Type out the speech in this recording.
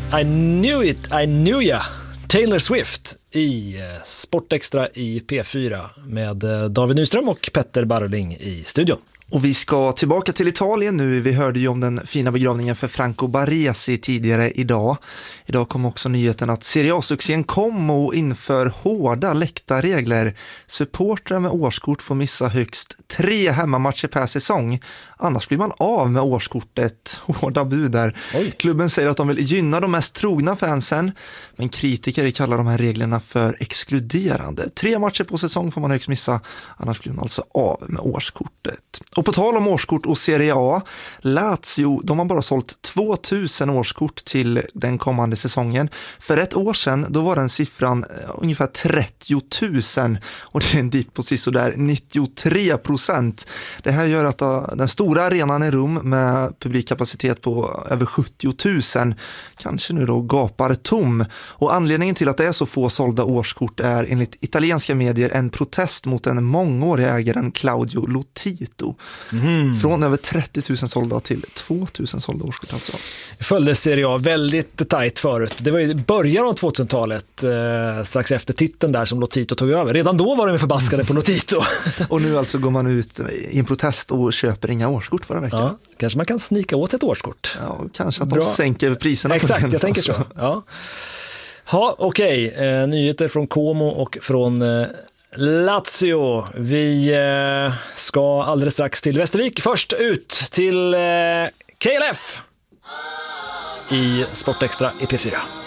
I knew ya. Taylor Swift i Sportextra i P4 med David Nyström och Petter Barling i studion. Och vi ska tillbaka till Italien nu. Vi hörde ju om den fina begravningen för Franco Baresi tidigare idag. Idag kom också nyheten att Serie A-succén Como inför hårda läktarregler. Supportrar med årskort får missa högst 3 hemmamatcher per säsong. Annars blir man av med årskortet. Hårda bud där. Klubben säger att de vill gynna de mest trogna fansen. Men kritiker kallar de här reglerna för exkluderande. 3 matcher på säsong får man högst missa. Annars blir man alltså av med årskortet. Och på tal om årskort och Serie A, Lazio, de har bara sålt 2000 årskort till den kommande säsongen. För ett år sedan, då var den siffran ungefär 30 000 och det är en dipp på sisådär 93%. Det här gör att den stora arenan i Rom med publikkapacitet på över 70 000 kanske nu då gapar tom. Och anledningen till att det är så få sålda årskort är enligt italienska medier en protest mot den mångåriga ägaren Claudio Lotito. Från över 30 000 sålda till 2 000 sålda årskort alltså. Följde Serie A väldigt tajt förut. Det var ju början av 2000-talet, strax efter titeln där som Lotito tog över. Redan då var de förbaskade på Lotito. Och nu alltså går man ut i en protest och köper inga årskort förra veckan. Ja, kanske man kan snika åt ett årskort. Ja, kanske att de sänker priserna. Exakt, på den, jag tänker så. Ja, okej. Nyheter från Como och från Lazio. Vi ska alldeles strax till Västervik. Först ut till KLF i Sportextra i P4.